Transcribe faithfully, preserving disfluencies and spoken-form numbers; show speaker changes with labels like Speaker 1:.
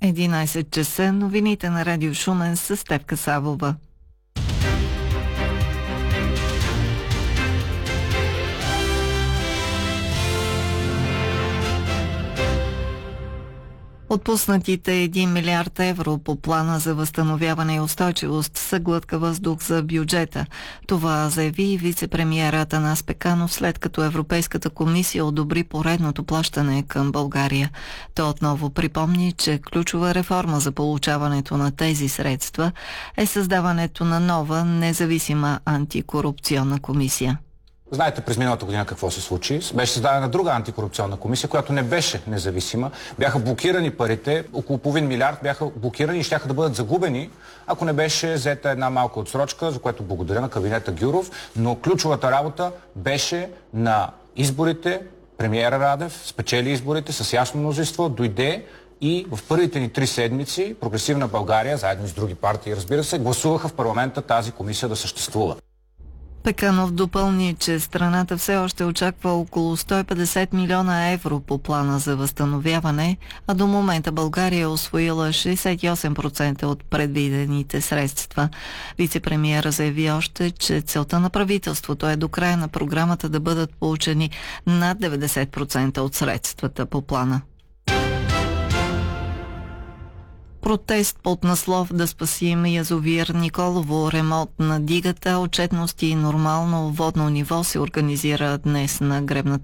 Speaker 1: единайсет часа, новините на Радио Шумен с Стефка Савова. Отпуснатите един милиард евро по плана за възстановяване и устойчивост са глътка въздух за бюджета. Това заяви и вице-премиер Атанас Пеканов, след като Европейската комисия одобри поредното плащане към България. Той отново припомни, че ключова реформа за получаването на тези средства е създаването на нова независима антикорупционна комисия.
Speaker 2: Знаете през миналата година какво се случи. Беше създадена друга антикорупционна комисия, която не беше независима. Бяха блокирани парите, около половин милиард бяха блокирани и щяха да бъдат загубени, ако не беше взета една малка отсрочка, за което благодаря на кабинета Гюров. Но ключовата работа беше на изборите. Премиера Радев спечели изборите с ясно мнозинство, дойде и в първите ни три седмици Прогресивна България, заедно с други партии, разбира се, гласуваха в парламента тази комисия да съществува.
Speaker 1: Пеканов допълни, че страната все още очаква около сто и петдесет милиона евро по плана за възстановяване, а до момента България е усвоила шейсет и осем процента от предвидените средства. Вице-премиера заяви още, че целта на правителството е до края на програмата да бъдат получени над деветдесет процента от средствата по плана. Протест под наслов "Да спасим язовир Николово", ремонт на дигата, отчетност и нормално водно ниво се организира днес на гребната